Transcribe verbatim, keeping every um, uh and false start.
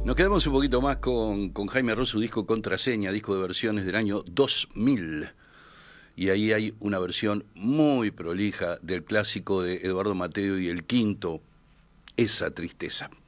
Nos quedamos un poquito más con, con Jaime Ross, su disco Contraseña, disco de versiones del año dos mil. Y ahí hay una versión muy prolija del clásico de Eduardo Mateo y el Quinto, Esa Tristeza.